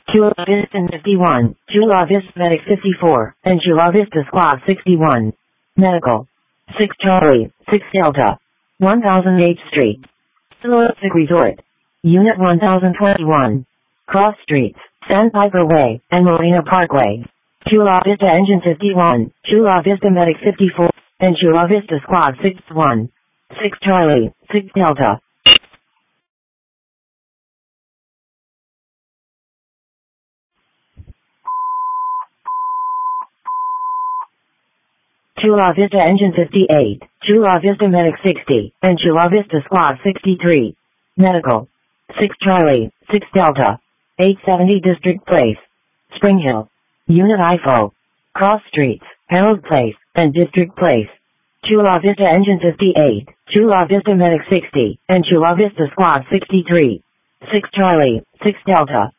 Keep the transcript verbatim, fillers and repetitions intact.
Chula Vista fifty-one, Chula Vista Medic fifty-four, and Chula Vista Squad sixty-one. Medical. six Charlie, six Delta. one thousand eighth Street. Silotic Resort. Unit one thousand twenty-one. Cross Streets, Sandpiper Way, and Marina Parkway. Chula Vista Engine fifty-one, Chula Vista Medic fifty-four, and Chula Vista Squad sixty-one. six Charlie, six Delta. Chula Vista Engine fifty-eight, Chula Vista Medic sixty, and Chula Vista Squad sixty-three. Medical. six Charlie, six Delta. eight seventy District Place. Spring Hill. Unit I F O. Cross Streets, Harold Place, and District Place. Chula Vista Engine fifty-eight, Chula Vista Medic sixty, and Chula Vista Squad sixty-three. six Charlie, six Delta.